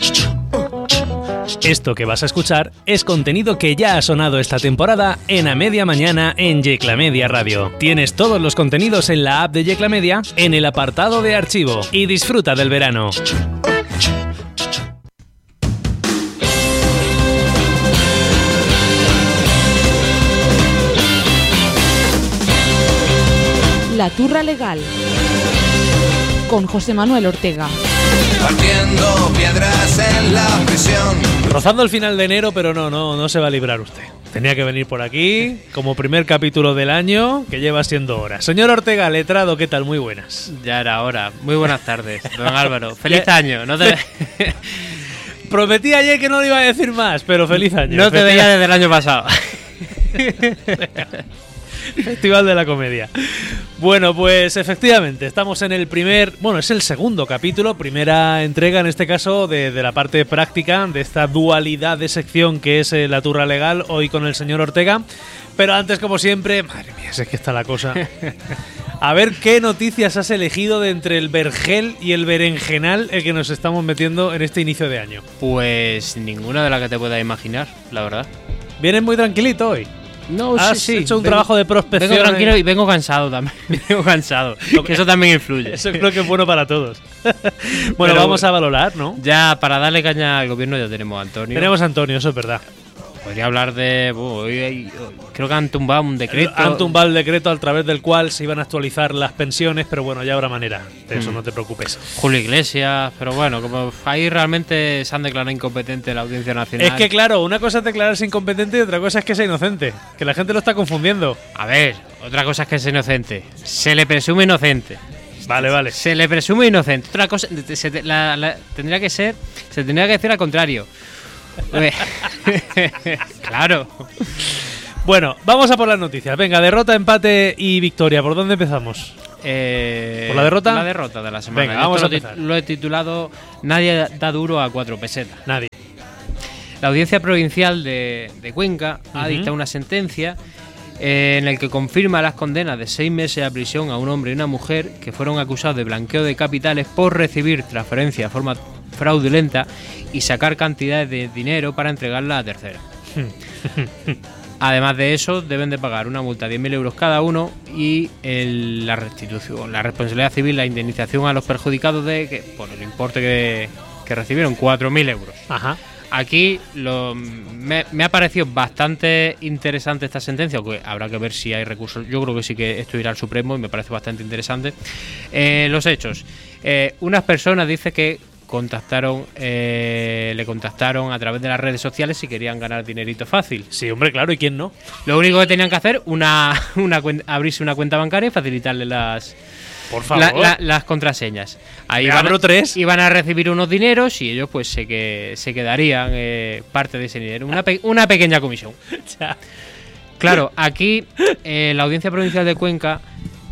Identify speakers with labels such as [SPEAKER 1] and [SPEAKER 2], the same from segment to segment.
[SPEAKER 1] Esto que vas a escuchar es contenido que ya ha sonado esta temporada en A Media Mañana en Yecla Media Radio. Tienes todos los contenidos en la app de Yecla Media en el apartado de archivo y disfruta del verano.
[SPEAKER 2] La Turra Legal con José Manuel Ortega.
[SPEAKER 3] Partiendo piedras en la prisión.
[SPEAKER 1] Rozando el final de enero, pero no se va a librar usted. Tenía que venir por aquí como primer capítulo del año, que lleva siendo hora. Señor Ortega, letrado, ¿qué tal? Muy buenas.
[SPEAKER 4] Ya era hora. Muy buenas tardes, don Álvaro. Feliz año. No te...
[SPEAKER 1] Prometí ayer que no le iba a decir más, pero feliz año.
[SPEAKER 4] No te veía desde el año pasado.
[SPEAKER 1] Festival de la Comedia. Bueno, pues efectivamente, estamos en el es el segundo capítulo, primera entrega en este caso de la parte práctica de esta dualidad de sección que es La Turra Legal, hoy con el señor Ortega. Pero antes, como siempre, madre mía, es que está la cosa. A ver qué noticias has elegido de entre el vergel y el berenjenal el que nos estamos metiendo en este inicio de año.
[SPEAKER 4] Pues ninguna de las que te puedas imaginar, la verdad.
[SPEAKER 1] Vienes muy tranquilito hoy.
[SPEAKER 4] No,
[SPEAKER 1] sí. He hecho un trabajo de prospección.
[SPEAKER 4] Vengo tranquilo y vengo cansado también. Vengo cansado. Que eso también influye.
[SPEAKER 1] Eso creo que es bueno para todos. Bueno, pero vamos a valorar, ¿no?
[SPEAKER 4] Ya, para darle caña al gobierno ya tenemos a Antonio.
[SPEAKER 1] Tenemos a Antonio, eso es verdad.
[SPEAKER 4] Podría hablar de... creo que han tumbado un decreto.
[SPEAKER 1] Han tumbado el decreto a través del cual se iban a actualizar las pensiones, pero bueno, ya habrá manera. De eso no te preocupes.
[SPEAKER 4] Julio Iglesias, pero bueno, como ahí realmente se han declarado incompetente la Audiencia Nacional.
[SPEAKER 1] Es que claro, una cosa es declararse incompetente y otra cosa es que sea inocente. Que la gente lo está confundiendo.
[SPEAKER 4] A ver, otra cosa es que sea inocente. Se le presume inocente.
[SPEAKER 1] Vale.
[SPEAKER 4] Se le presume inocente. Otra cosa, tendría que decir al contrario. Claro.
[SPEAKER 1] Bueno, vamos a por las noticias. Venga, derrota, empate y victoria. ¿Por dónde empezamos?
[SPEAKER 4] ¿Por
[SPEAKER 1] la derrota?
[SPEAKER 4] La derrota de la semana.
[SPEAKER 1] Venga, vamos a empezar.
[SPEAKER 4] Lo he titulado Nadie da duro a 4 pesetas.
[SPEAKER 1] Nadie.
[SPEAKER 4] La Audiencia Provincial de Cuenca ha dictado una sentencia en el que confirma las condenas de 6 meses a prisión a un hombre y una mujer que fueron acusados de blanqueo de capitales por recibir transferencias de forma fraudulenta y sacar cantidades de dinero para entregarla a terceros. Además de eso, deben de pagar una multa de 10.000 euros cada uno y la restitución, la responsabilidad civil, la indemnización a los perjudicados por el importe que recibieron, 4.000 euros.
[SPEAKER 1] Ajá.
[SPEAKER 4] Aquí me ha parecido bastante interesante esta sentencia, aunque habrá que ver si hay recursos. Yo creo que sí, que esto irá al Supremo y me parece bastante interesante. Los hechos. Unas personas dicen que le contactaron a través de las redes sociales si querían ganar dinerito fácil.
[SPEAKER 1] Sí, hombre, claro, ¿y quién no?
[SPEAKER 4] Lo único que tenían que hacer, abrirse una cuenta bancaria y facilitarle las contraseñas. Ahí
[SPEAKER 1] abro 3.
[SPEAKER 4] Iban a recibir unos dineros y ellos pues se quedarían parte de ese dinero. Una pequeña comisión. Claro, aquí la Audiencia Provincial de Cuenca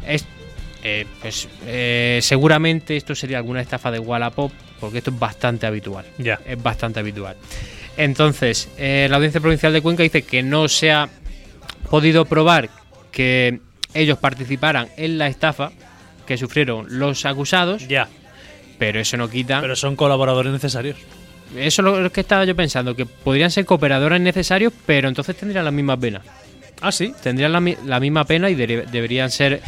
[SPEAKER 4] seguramente esto sería alguna estafa de Wallapop, porque esto es bastante habitual.
[SPEAKER 1] Ya.
[SPEAKER 4] Es bastante habitual. Entonces, la Audiencia Provincial de Cuenca dice que no se ha podido probar que ellos participaran en la estafa que sufrieron los acusados.
[SPEAKER 1] Ya.
[SPEAKER 4] Pero eso no quita...
[SPEAKER 1] Pero son colaboradores necesarios.
[SPEAKER 4] Eso es lo que estaba yo pensando, que podrían ser cooperadores necesarios, pero entonces tendrían la misma pena.
[SPEAKER 1] ¿Ah, sí?
[SPEAKER 4] Tendrían la misma pena y deberían ser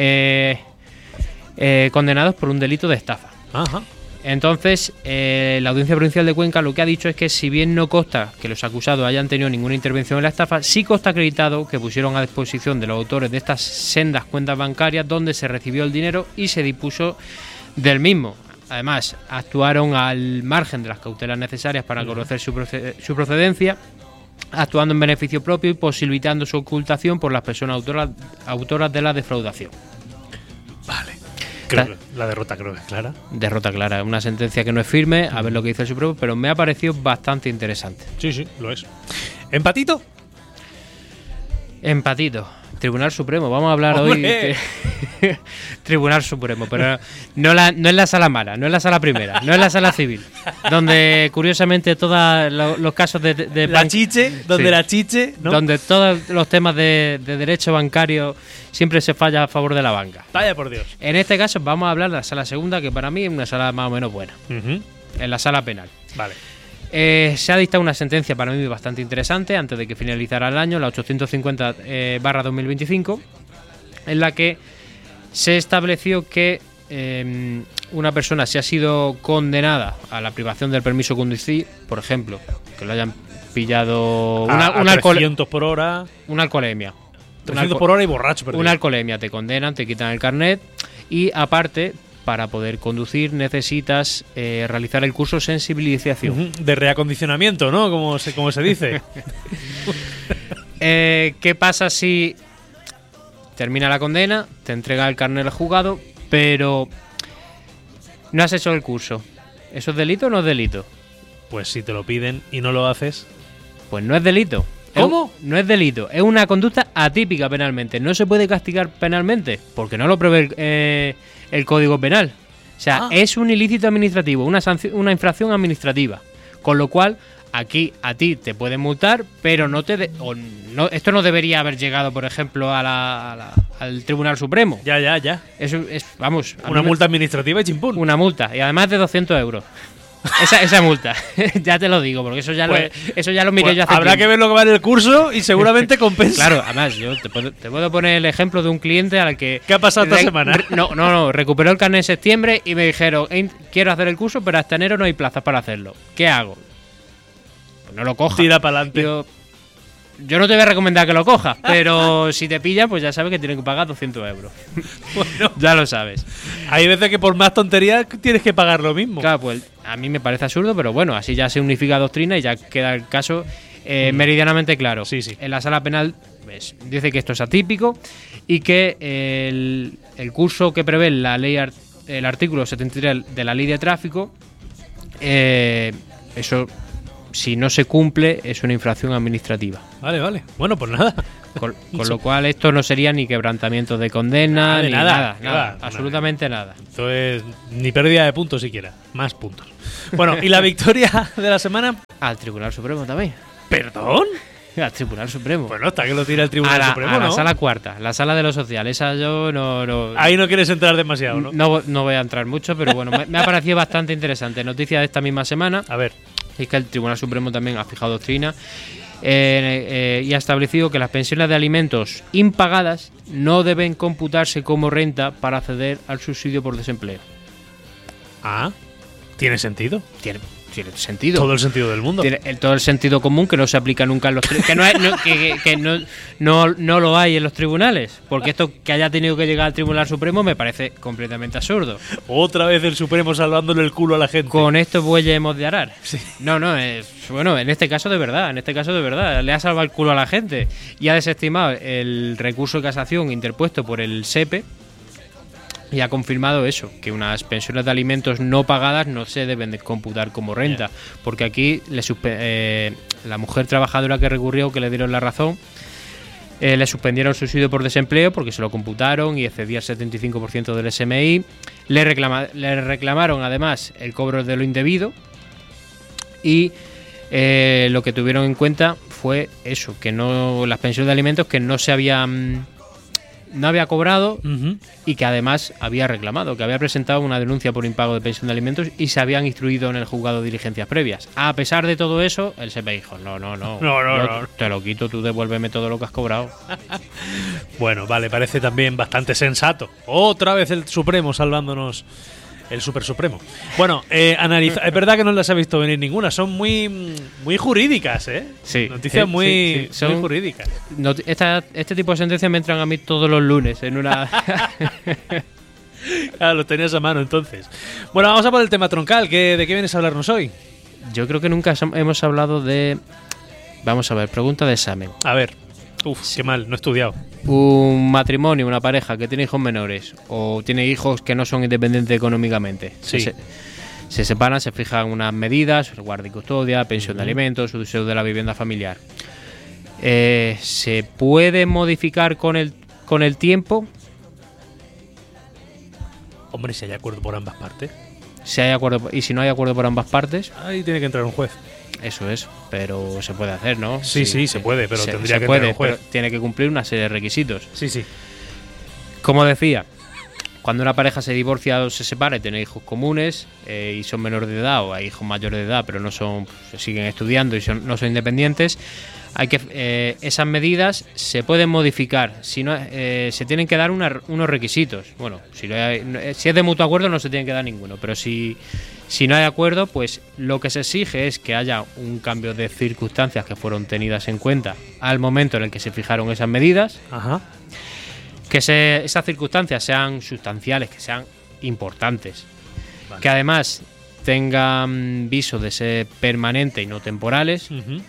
[SPEAKER 4] condenados por un delito de estafa.
[SPEAKER 1] Ajá.
[SPEAKER 4] Entonces, la Audiencia Provincial de Cuenca lo que ha dicho es que si bien no consta que los acusados hayan tenido ninguna intervención en la estafa, sí consta acreditado que pusieron a disposición de los autores de estas sendas cuentas bancarias donde se recibió el dinero y se dispuso del mismo. Además, actuaron al margen de las cautelas necesarias para conocer su procedencia, actuando en beneficio propio y posibilitando su ocultación por las personas autoras de la defraudación.
[SPEAKER 1] Vale. La derrota creo que es clara.
[SPEAKER 4] Derrota clara, una sentencia que no es firme, a ver lo que dice el Supremo, pero me ha parecido bastante interesante.
[SPEAKER 1] Sí, lo es. ¿Empatito?
[SPEAKER 4] Empatito. Tribunal Supremo, vamos a hablar hoy Tribunal Supremo, pero no es la sala mala, no es la sala primera, no es la sala civil, donde curiosamente todos los casos de
[SPEAKER 1] la chiche, donde la chiche, ¿no?
[SPEAKER 4] Donde todos los temas de derecho bancario siempre se falla a favor de la banca.
[SPEAKER 1] Vaya por Dios.
[SPEAKER 4] En este caso vamos a hablar de la sala segunda, que para mí es una sala más o menos buena. En la sala penal.
[SPEAKER 1] Vale.
[SPEAKER 4] Se ha dictado una sentencia para mí bastante interesante antes de que finalizara el año, la 850/2025, en la que se estableció que una persona, si ha sido condenada a la privación del permiso de conducir, por ejemplo, que lo hayan pillado
[SPEAKER 1] A 300 por hora.
[SPEAKER 4] una alcoholemia.
[SPEAKER 1] 300 por hora y borracho perdido.
[SPEAKER 4] Una alcoholemia, te condenan, te quitan el carnet y aparte, para poder conducir necesitas realizar el curso de sensibilización.
[SPEAKER 1] De reacondicionamiento, ¿no? Como se dice.
[SPEAKER 4] ¿Qué pasa si termina la condena, te entrega el carnet al juzgado, pero no has hecho el curso? ¿Eso es delito o no es delito?
[SPEAKER 1] Pues si te lo piden y no lo haces.
[SPEAKER 4] Pues no es delito.
[SPEAKER 1] ¿Cómo?
[SPEAKER 4] No es delito. Es una conducta atípica penalmente. No se puede castigar penalmente porque no lo prevé el Código Penal. O sea, es un ilícito administrativo, una infracción administrativa. Con lo cual, aquí a ti te pueden multar, pero esto no debería haber llegado, por ejemplo, al Tribunal Supremo.
[SPEAKER 1] Ya.
[SPEAKER 4] Eso es, vamos...
[SPEAKER 1] Una multa administrativa y chimpún.
[SPEAKER 4] Una multa, y además de 200 euros. Esa multa, ya te lo digo, porque eso ya lo miré yo hace
[SPEAKER 1] Habrá
[SPEAKER 4] tiempo.
[SPEAKER 1] que ver lo que vale el curso y seguramente compensa.
[SPEAKER 4] Claro, además, yo te puedo poner el ejemplo de un cliente al que...
[SPEAKER 1] ¿Qué ha pasado esta semana?
[SPEAKER 4] No, recuperó el carnet en septiembre y me dijeron, quiero hacer el curso, pero hasta enero no hay plazas para hacerlo. ¿Qué hago? Pues no lo cojas.
[SPEAKER 1] Tira para adelante.
[SPEAKER 4] Yo no te voy a recomendar que lo cojas, pero si te pilla, pues ya sabes que tienes que pagar 200 euros.
[SPEAKER 1] Bueno,
[SPEAKER 4] ya lo sabes.
[SPEAKER 1] Hay veces que por más tonterías tienes que pagar lo mismo.
[SPEAKER 4] Claro, pues a mí me parece absurdo, pero bueno, así ya se unifica la doctrina y ya queda el caso meridianamente claro.
[SPEAKER 1] Sí.
[SPEAKER 4] En la sala penal dice que esto es atípico y que el curso que prevé la ley, el artículo 73 de la ley de tráfico, eso, si no se cumple, es una infracción administrativa.
[SPEAKER 1] Vale. Bueno, pues nada.
[SPEAKER 4] Con lo cual esto no sería ni quebrantamiento de condena, ni nada, absolutamente nada.
[SPEAKER 1] Esto es ni pérdida de puntos siquiera, más puntos. Bueno, ¿y la victoria de la semana?
[SPEAKER 4] Al Tribunal Supremo también.
[SPEAKER 1] ¿Perdón?
[SPEAKER 4] Al Tribunal Supremo.
[SPEAKER 1] Bueno, hasta que lo tira el Tribunal Supremo, ¿no?
[SPEAKER 4] A la sala cuarta, la sala de lo social. Esa yo no...
[SPEAKER 1] Ahí no quieres entrar demasiado, ¿no?
[SPEAKER 4] No voy a entrar mucho, pero bueno, me ha parecido bastante interesante. Noticia de esta misma semana.
[SPEAKER 1] A ver.
[SPEAKER 4] Es que el Tribunal Supremo también ha fijado doctrina y ha establecido que las pensiones de alimentos impagadas no deben computarse como renta para acceder al subsidio por desempleo.
[SPEAKER 1] Ah, ¿tiene sentido?
[SPEAKER 4] Tiene sentido.
[SPEAKER 1] Todo el sentido del mundo.
[SPEAKER 4] Tiene todo el sentido común que no se aplica nunca en los tribunales. No lo hay en los tribunales. Porque esto que haya tenido que llegar al Tribunal Supremo me parece completamente absurdo.
[SPEAKER 1] Otra vez el Supremo salvándole el culo a la gente.
[SPEAKER 4] Con estos bueyes hemos de arar.
[SPEAKER 1] Sí.
[SPEAKER 4] Bueno, en este caso de verdad. Le ha salvado el culo a la gente. Y ha desestimado el recurso de casación interpuesto por el SEPE. Y ha confirmado eso, que unas pensiones de alimentos no pagadas no se deben de computar como renta, porque aquí la mujer trabajadora que recurrió, que le dieron la razón, le suspendieron el subsidio por desempleo porque se lo computaron y excedía el 75% del SMI. Le reclamaron además el cobro de lo indebido y lo que tuvieron en cuenta fue eso, que las pensiones de alimentos que no había cobrado y que además había reclamado, que había presentado una denuncia por impago de pensión de alimentos y se habían instruido en el juzgado diligencias previas. A pesar de todo eso, el SEPE dijo, no, te lo quito, tú devuélveme todo lo que has cobrado.
[SPEAKER 1] Bueno, vale, parece también bastante sensato. Otra vez el Supremo salvándonos. El Super Supremo. Bueno, es verdad que no las he visto venir ninguna. Son muy jurídicas, ¿eh?
[SPEAKER 4] Sí.
[SPEAKER 1] Noticias muy
[SPEAKER 4] son
[SPEAKER 1] jurídicas.
[SPEAKER 4] Este tipo de sentencias me entran a mí todos los lunes en una...
[SPEAKER 1] Claro, lo tenías a mano entonces. Bueno, vamos a por el tema troncal. ¿De qué vienes a hablarnos hoy?
[SPEAKER 4] Yo creo que nunca hemos hablado de... Vamos a ver, pregunta de examen.
[SPEAKER 1] A ver. Qué mal, no he estudiado.
[SPEAKER 4] Un matrimonio, una pareja que tiene hijos menores o tiene hijos que no son independientes económicamente.
[SPEAKER 1] Sí.
[SPEAKER 4] Se separan, se fijan unas medidas, guardia y custodia, pensión de alimentos, uso de la vivienda familiar. ¿Se puede modificar con el tiempo?
[SPEAKER 1] Hombre, si hay acuerdo por ambas partes.
[SPEAKER 4] Si hay acuerdo, y si no hay acuerdo por ambas partes,
[SPEAKER 1] ahí tiene que entrar un juez.
[SPEAKER 4] Eso es, pero se puede hacer, ¿no?
[SPEAKER 1] Sí, se puede, pero tendría que entrar un juez.
[SPEAKER 4] Pero tiene que cumplir una serie de requisitos.
[SPEAKER 1] Sí.
[SPEAKER 4] Como decía, Cuando una pareja se divorcia o se separa y tiene hijos comunes y son menores de edad, o hay hijos mayores de edad pero no son, pues, siguen estudiando y no son independientes, hay que esas medidas se pueden modificar. Si no, se tienen que dar unos requisitos. Bueno, si es de mutuo acuerdo no se tienen que dar ninguno, pero si no hay acuerdo, pues lo que se exige es que haya un cambio de circunstancias que fueron tenidas en cuenta al momento en el que se fijaron esas medidas.
[SPEAKER 1] Ajá.
[SPEAKER 4] Que esas circunstancias sean sustanciales, que sean importantes.
[SPEAKER 1] Vale.
[SPEAKER 4] Que además tengan viso de ser permanente y no temporales.
[SPEAKER 1] Uh-huh.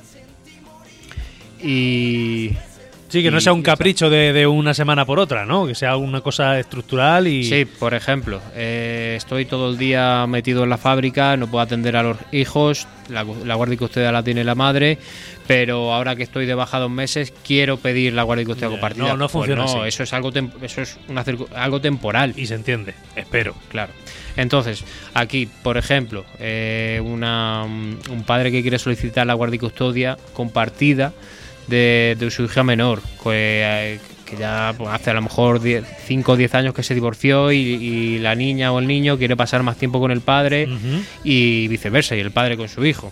[SPEAKER 4] Y...
[SPEAKER 1] Sí, que no sea un capricho de una semana por otra, ¿no? Que sea una cosa estructural y...
[SPEAKER 4] Sí, por ejemplo, estoy todo el día metido en la fábrica, no puedo atender a los hijos, la guardia y custodia la tiene la madre, pero ahora que estoy de baja 2 meses, quiero pedir la guardia y custodia compartida.
[SPEAKER 1] No funciona
[SPEAKER 4] pues
[SPEAKER 1] así.
[SPEAKER 4] Eso es algo temporal.
[SPEAKER 1] Y se entiende, espero.
[SPEAKER 4] Claro. Entonces, aquí, por ejemplo, un padre que quiere solicitar la guardia y custodia compartida de su hija menor, que ya pues, hace a lo mejor 5 o 10 años que se divorció y la niña o el niño quiere pasar más tiempo con el padre.
[SPEAKER 1] Uh-huh.
[SPEAKER 4] Y viceversa, y el padre con su hijo.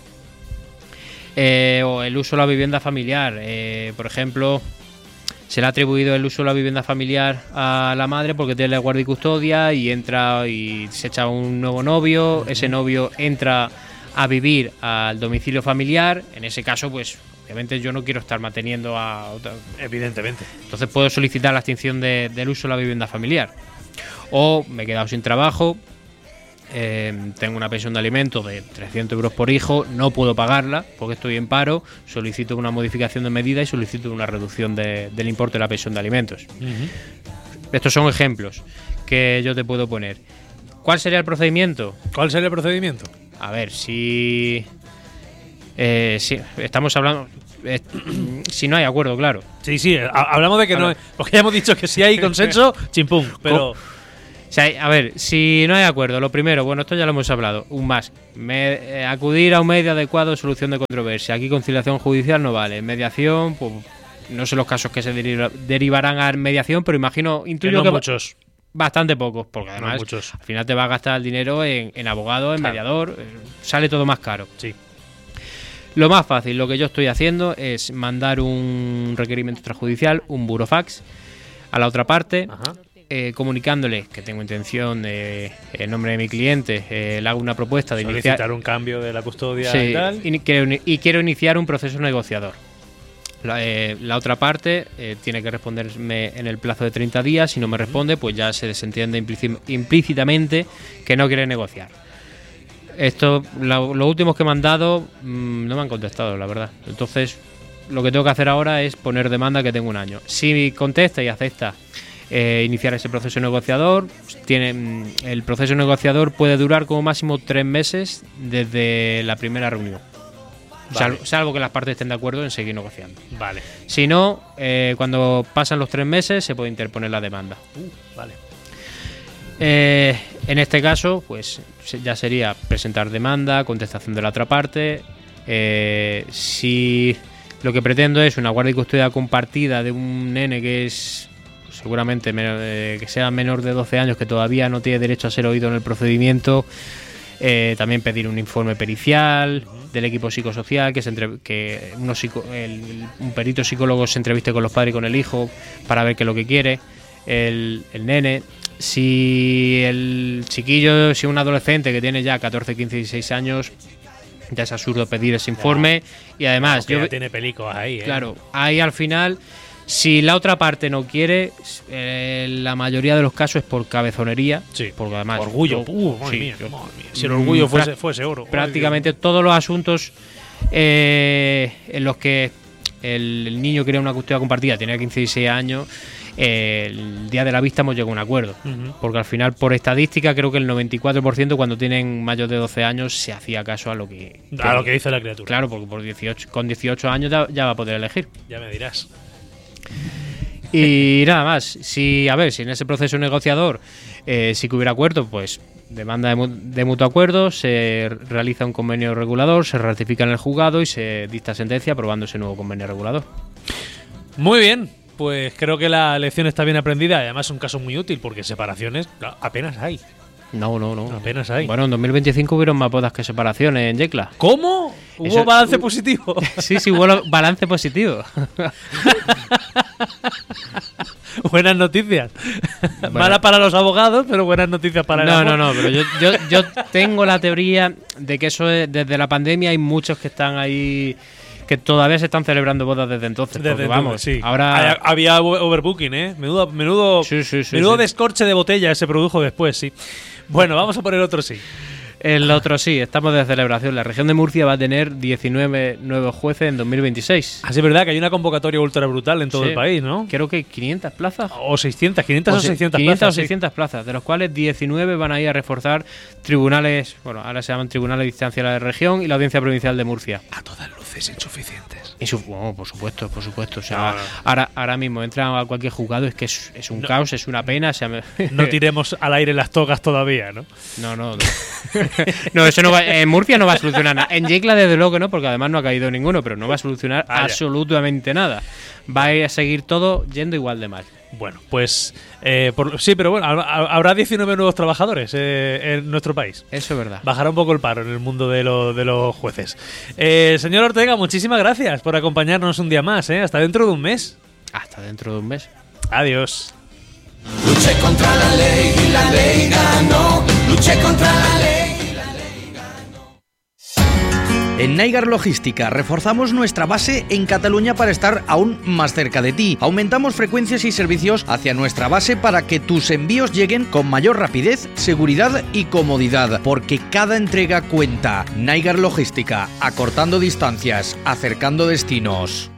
[SPEAKER 4] O el uso de la vivienda familiar. Por ejemplo, se le ha atribuido el uso de la vivienda familiar a la madre porque tiene la guardia y custodia y entra y se echa un nuevo novio. Uh-huh. Ese novio entra a vivir al domicilio familiar. En ese caso, pues obviamente yo no quiero estar manteniendo a otra.
[SPEAKER 1] Evidentemente.
[SPEAKER 4] Entonces puedo solicitar la extinción del uso de la vivienda familiar. O me he quedado sin trabajo, tengo una pensión de alimentos de 300 euros por hijo, no puedo pagarla porque estoy en paro, solicito una modificación de medida y solicito una reducción del importe de la pensión de alimentos. Uh-huh. Estos son ejemplos que yo te puedo poner. ¿Cuál sería el procedimiento?
[SPEAKER 1] ¿Cuál sería el procedimiento?
[SPEAKER 4] A ver, si estamos hablando... si no hay acuerdo, claro.
[SPEAKER 1] Sí, hablamos de que no... Porque ya hemos dicho que si hay consenso, chimpum, pero...
[SPEAKER 4] O sea, a ver, si no hay acuerdo, lo primero, bueno, esto ya lo hemos hablado, acudir a un medio adecuado de solución de controversia. Aquí conciliación judicial no vale. Mediación, pues no sé los casos que se derivarán a mediación, pero intuyo que
[SPEAKER 1] muchos.
[SPEAKER 4] Bastante pocos, porque además al final te va a gastar el dinero en abogado, en mediador, sale todo más caro.
[SPEAKER 1] Sí.
[SPEAKER 4] Lo más fácil, lo que yo estoy haciendo es mandar un requerimiento extrajudicial, un burofax, a la otra parte. Ajá. Comunicándole que tengo intención en nombre de mi cliente, le hago una propuesta de
[SPEAKER 1] solicitar un cambio de la custodia y tal.
[SPEAKER 4] Y quiero iniciar un proceso negociador. La otra parte tiene que responderme en el plazo de 30 días. Si no me responde, pues ya se desentiende implícitamente que no quiere negociar. Esto, los últimos que me han dado no me han contestado, la verdad. Entonces, lo que tengo que hacer ahora es poner demanda, que tengo 1 año. Si contesta y acepta iniciar ese proceso negociador, el proceso negociador puede durar como máximo 3 meses desde la primera reunión. Vale. Salvo que las partes estén de acuerdo en seguir negociando.
[SPEAKER 1] Vale.
[SPEAKER 4] Si no, cuando pasan los 3 meses se puede interponer la demanda.
[SPEAKER 1] Vale.
[SPEAKER 4] En este caso, pues ya sería presentar demanda, contestación de la otra parte. Si lo que pretendo es una guardia y custodia compartida de un nene que es seguramente que sea menor de 12 años, que todavía no tiene derecho a ser oído en el procedimiento, también pedir un informe pericial del equipo psicosocial, que un perito psicólogo se entreviste con los padres y con el hijo para ver qué es lo que quiere el nene. Si el chiquillo, si un adolescente que tiene ya 14, 15, 16 años, ya es absurdo pedir ese informe. Y además
[SPEAKER 1] ya tiene pelicos ahí,
[SPEAKER 4] claro, ahí al final, si la otra parte no quiere, la mayoría de los casos es por cabezonería.
[SPEAKER 1] Sí,
[SPEAKER 4] porque además
[SPEAKER 1] orgullo. Madre mía. Si el orgullo fuese oro.
[SPEAKER 4] Prácticamente todos los asuntos en los que el niño quería una custodia compartida, tenía 15 y 16 años, el día de la vista hemos llegado a un acuerdo. Uh-huh. Porque al final, por estadística, creo que el 94% cuando tienen mayor de 12 años se hacía caso a lo que
[SPEAKER 1] dice la criatura.
[SPEAKER 4] Claro, porque con 18 años ya va a poder elegir.
[SPEAKER 1] Ya me dirás.
[SPEAKER 4] Y nada más, si en ese proceso negociador sí que hubiera acuerdo, pues demanda de mutuo acuerdo, se realiza un convenio regulador, se ratifica en el juzgado y se dicta sentencia aprobando ese nuevo convenio regulador.
[SPEAKER 1] Muy bien, pues creo que la lección está bien aprendida. Además es un caso muy útil porque separaciones apenas hay.
[SPEAKER 4] No.
[SPEAKER 1] Apenas hay.
[SPEAKER 4] Bueno, en 2025 hubieron más bodas que separaciones en Yecla.
[SPEAKER 1] ¿Cómo? ¿Hubo balance positivo?
[SPEAKER 4] Sí, hubo balance positivo.
[SPEAKER 1] Buenas noticias.
[SPEAKER 4] Bueno.
[SPEAKER 1] Mala para los abogados, pero buenas noticias para el amor.
[SPEAKER 4] No, pero yo tengo la teoría de que eso es, desde la pandemia hay muchos que están ahí, que todavía se están celebrando bodas desde entonces.
[SPEAKER 1] Desde
[SPEAKER 4] porque, vamos,
[SPEAKER 1] entonces, sí.
[SPEAKER 4] ahora
[SPEAKER 1] Había overbooking, ¿eh? Menudo
[SPEAKER 4] Sí.
[SPEAKER 1] descorche de botella se produjo después, sí. Bueno, vamos a poner otro sí.
[SPEAKER 4] El otro sí, estamos de celebración. La región de Murcia va a tener 19 nuevos jueces en 2026.
[SPEAKER 1] Así es verdad que hay una convocatoria ultra brutal en todo
[SPEAKER 4] Sí.
[SPEAKER 1] el país, ¿no?
[SPEAKER 4] Creo que 500 plazas.
[SPEAKER 1] O 600, 500 o 600
[SPEAKER 4] 500
[SPEAKER 1] plazas.
[SPEAKER 4] o 600 plazas, de los cuales 19 van a ir a reforzar tribunales, bueno, ahora se llaman tribunales de distancia de la región y la Audiencia Provincial de Murcia.
[SPEAKER 1] A todas luces insuficientes.
[SPEAKER 4] Bueno, por supuesto. O sea, ahora mismo entra a cualquier juzgado, es que es un caos, es una pena. O sea,
[SPEAKER 1] No tiremos al aire las togas todavía, ¿no?
[SPEAKER 4] No. No, eso no va, en Murcia no va a solucionar nada. En Yecla, desde luego que no, porque además no ha caído ninguno, pero no va a solucionar absolutamente nada. Va a seguir todo yendo igual de mal.
[SPEAKER 1] Bueno, pues sí, pero bueno, habrá 19 nuevos trabajadores en nuestro país.
[SPEAKER 4] Eso es verdad.
[SPEAKER 1] Bajará un poco el paro en el mundo de los jueces. Señor Ortega, muchísimas gracias por acompañarnos un día más. Hasta dentro de un mes.
[SPEAKER 4] Hasta dentro de un mes.
[SPEAKER 1] Adiós.
[SPEAKER 3] Luché contra la ley y la ley ganó. Luché contra la ley y la ley ganó.
[SPEAKER 5] En Naigar Logística reforzamos nuestra base en Cataluña para estar aún más cerca de ti. Aumentamos frecuencias y servicios hacia nuestra base para que tus envíos lleguen con mayor rapidez, seguridad y comodidad, porque cada entrega cuenta. Naigar Logística, acortando distancias, acercando destinos.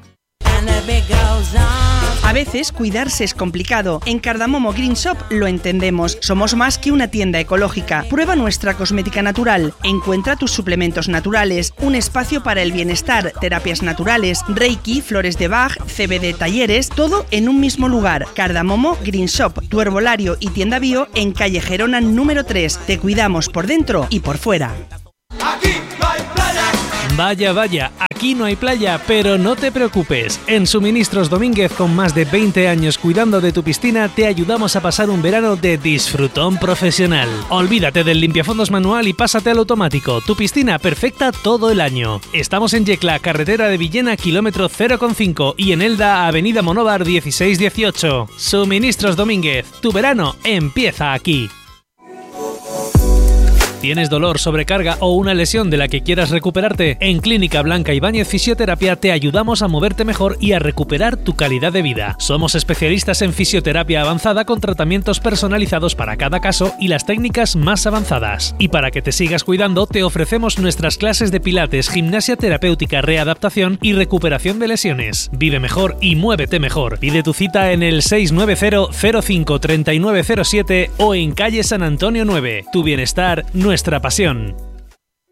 [SPEAKER 6] A veces cuidarse es complicado. En Cardamomo Green Shop lo entendemos. Somos más que una tienda ecológica. Prueba nuestra cosmética natural. Encuentra tus suplementos naturales, un espacio para el bienestar, terapias naturales, Reiki, flores de Bach, CBD talleres, todo en un mismo lugar. Cardamomo Green Shop, tu herbolario y tienda bio en calle Gerona número 3. Te cuidamos por dentro y por fuera.
[SPEAKER 3] Aquí no hay playa.
[SPEAKER 1] Vaya, aquí no hay playa, pero no te preocupes. En Suministros Domínguez, con más de 20 años cuidando de tu piscina, te ayudamos a pasar un verano de disfrutón profesional. Olvídate del limpiafondos manual y pásate al automático. Tu piscina perfecta todo el año. Estamos en Yecla, carretera de Villena, kilómetro 0,5 y en Elda, avenida Monóvar 1618. Suministros Domínguez, tu verano empieza aquí. ¿Tienes dolor, sobrecarga o una lesión de la que quieras recuperarte? En Clínica Blanca Ibáñez Fisioterapia te ayudamos a moverte mejor y a recuperar tu calidad de vida. Somos especialistas en fisioterapia avanzada con tratamientos personalizados para cada caso y las técnicas más avanzadas. Y para que te sigas cuidando, te ofrecemos nuestras clases de pilates, gimnasia terapéutica, readaptación y recuperación de lesiones. Vive mejor y muévete mejor. Pide tu cita en el 690 05 3907 o en calle San Antonio 9. Tu bienestar, nuestra pasión.